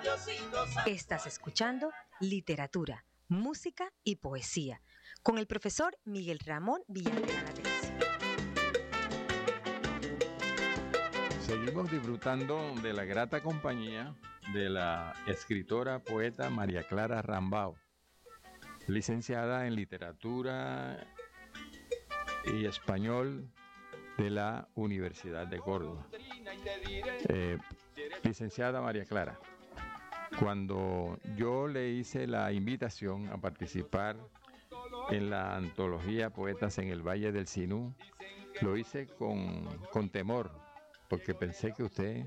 Estás escuchando Literatura, Música y Poesía con el profesor Miguel Ramón Villagrán Atencio. Seguimos disfrutando de la grata compañía de la escritora poeta María Clara Rambao, licenciada en Literatura y Español de la Universidad de Córdoba. Licenciada María Clara, cuando yo le hice la invitación a participar en la antología Poetas en el Valle del Sinú, lo hice con temor, porque pensé que usted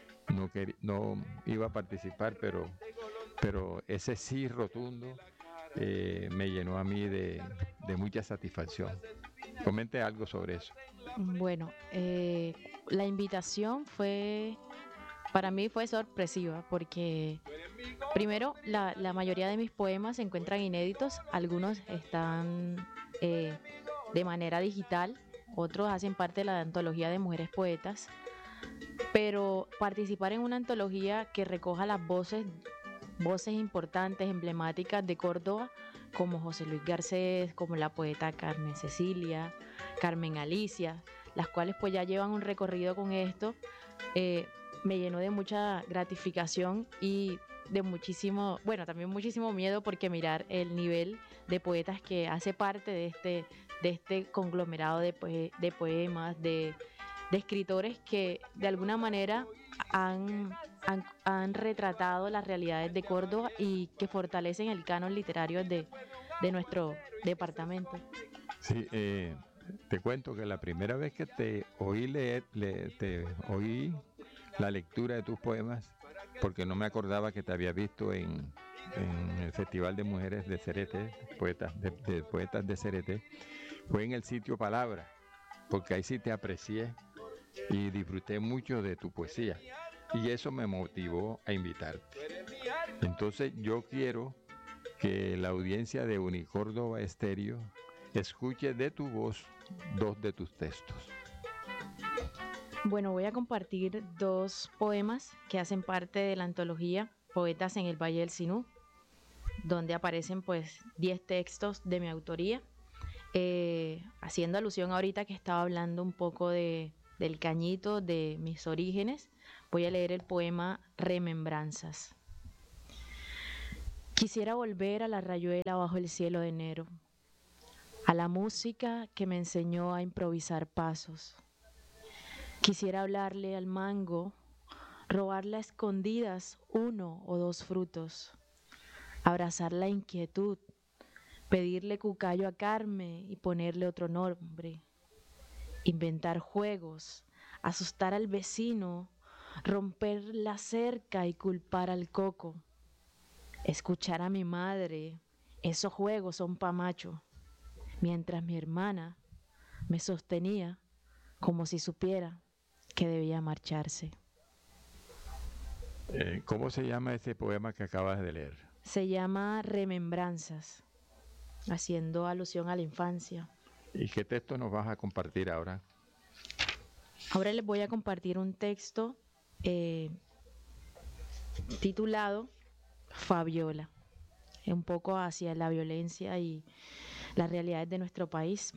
no iba a participar, pero ese sí rotundo me llenó a mí de mucha satisfacción. Comente algo sobre eso. Bueno, la invitación para mí fue sorpresiva porque primero la mayoría de mis poemas se encuentran inéditos, algunos están de manera digital, otros hacen parte de la antología de mujeres poetas, pero participar en una antología que recoja las voces importantes, emblemáticas de Córdoba, como José Luis Garcés, como la poeta Carmen Cecilia, Carmen Alicia, las cuales pues ya llevan un recorrido con esto, me llenó de mucha gratificación y de también muchísimo miedo, porque mirar el nivel de poetas que hace parte de este conglomerado de poemas, de escritores que de alguna manera han retratado las realidades de Córdoba y que fortalecen el canon literario de nuestro departamento. Sí, te cuento que la primera vez que te oí te oí la lectura de tus poemas, porque no me acordaba que te había visto en el Festival de Mujeres de Cerete, de poetas de Cerete, fue en el sitio Palabra, porque ahí sí te aprecié y disfruté mucho de tu poesía, y eso me motivó a invitarte. Entonces yo quiero que la audiencia de Unicórdoba Estéreo escuche de tu voz 2 de tus textos. Bueno, voy a compartir 2 poemas que hacen parte de la antología Poetas en el Valle del Sinú, donde aparecen pues 10 textos de mi autoría, haciendo alusión ahorita que estaba hablando un poco del cañito, de mis orígenes. Voy a leer el poema Remembranzas. Quisiera volver a la rayuela bajo el cielo de enero, a la música que me enseñó a improvisar pasos. Quisiera hablarle al mango, robarle a escondidas 1 o 2 frutos, abrazar la inquietud, pedirle cucayo a Carmen y ponerle otro nombre, inventar juegos, asustar al vecino, romper la cerca y culpar al coco, escuchar a mi madre, esos juegos son pa' macho, mientras mi hermana me sostenía como si supiera que debía marcharse. ¿Cómo se llama ese poema que acabas de leer? Se llama Remembranzas, haciendo alusión a la infancia. ¿Y qué texto nos vas a compartir ahora? Ahora les voy a compartir un texto titulado Fabiola, un poco hacia la violencia y las realidades de nuestro país,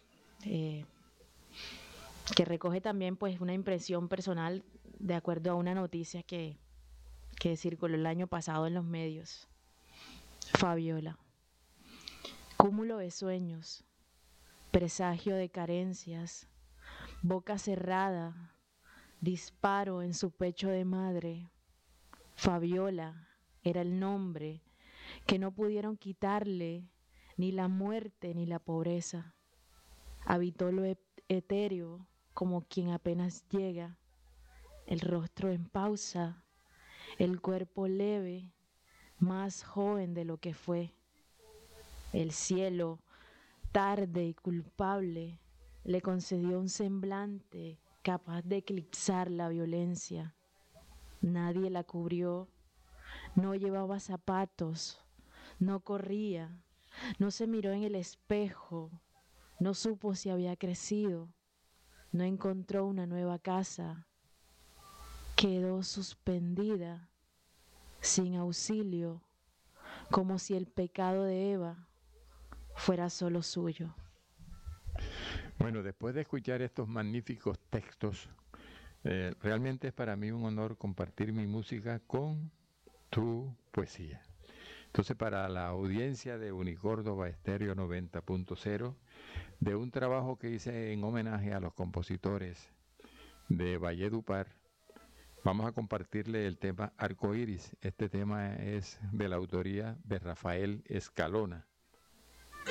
que recoge también pues una impresión personal de acuerdo a una noticia que circuló el año pasado en los medios. Fabiola. Cúmulo de sueños, presagio de carencias, boca cerrada, disparo en su pecho de madre. Fabiola era el nombre que no pudieron quitarle ni la muerte ni la pobreza. Habitó lo etéreo como quien apenas llega, el rostro en pausa, el cuerpo leve, más joven de lo que fue. El cielo, tarde y culpable, le concedió un semblante capaz de eclipsar la violencia. Nadie la cubrió, no llevaba zapatos, no corría, no se miró en el espejo, no supo si había crecido, no encontró una nueva casa, quedó suspendida, sin auxilio, como si el pecado de Eva fuera solo suyo. Bueno, después de escuchar estos magníficos textos, realmente es para mí un honor compartir mi música con tu poesía. Entonces, para la audiencia de Unicórdoba Estéreo 90.0, de un trabajo que hice en homenaje a los compositores de Valledupar, vamos a compartirle el tema Arcoíris. Este tema es de la autoría de Rafael Escalona.